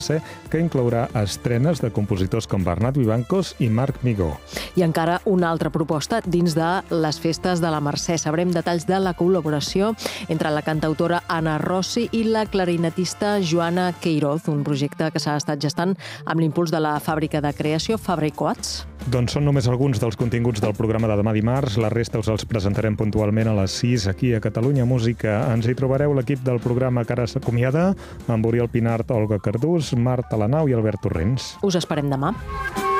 que inclourà estrenes de compositors com Bernat Vivancos i Marc Migó. I encara una altra proposta dins de les festes de la Mercè. Sabrem detalls de la col·laboració entre la cantautora Anna Rossi i la clarinetista Joana Queiroz, un projecte que s'ha estat gestant amb l'impuls de la fàbrica de creació Fabra i Coats. Doncs són només alguns dels continguts del programa de demà dimarts. La resta us els presentarem puntualment a les 6 aquí a Catalunya Música. Ens hi trobareu l'equip del programa que ara s'acomiada, amb Oriol Pinart, Olga Cardús, Marta Lanau i Albert Torrents. Us esperem demà.